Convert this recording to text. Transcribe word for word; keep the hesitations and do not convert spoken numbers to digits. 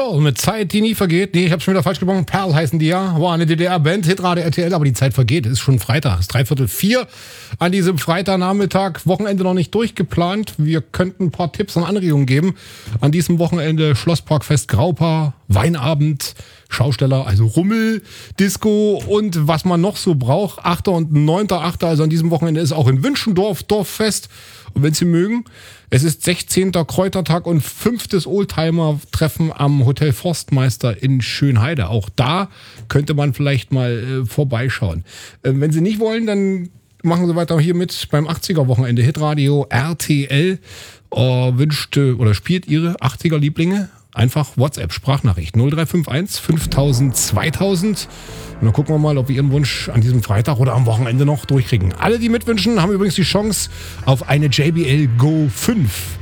Pearl mit Zeit, die nie vergeht. Nee, ich hab's schon wieder falsch gesprochen. Pearl heißen die ja. War eine D D R-Band, Hitradio R T L, aber die Zeit vergeht. Es ist schon Freitag. Es ist dreiviertel vier an diesem Freitagnachmittag. Wochenende noch nicht durchgeplant. Wir könnten ein paar Tipps und Anregungen geben. An diesem Wochenende Schlossparkfest Graupa, Weinabend, Schausteller, also Rummel, Disco und was man noch so braucht. achter und neunter achter Also an diesem Wochenende ist auch in Wünschendorf Dorffest. Und wenn Sie mögen, es ist sechzehnter Kräutertag und fünftes Oldtimer-Treffen am Hotel Forstmeister in Schönheide. Auch da könnte man vielleicht mal äh, vorbeischauen. Äh, wenn Sie nicht wollen, dann machen Sie weiter hier mit beim achtziger-Wochenende. Hitradio R T L äh, wünscht äh, oder spielt Ihre achtziger-Lieblinge. Einfach WhatsApp, Sprachnachricht null drei fünf eins fünftausend zweitausend. Und dann gucken wir mal, ob wir Ihren Wunsch an diesem Freitag oder am Wochenende noch durchkriegen. Alle, die mitwünschen, haben übrigens die Chance auf eine J B L Go fünf.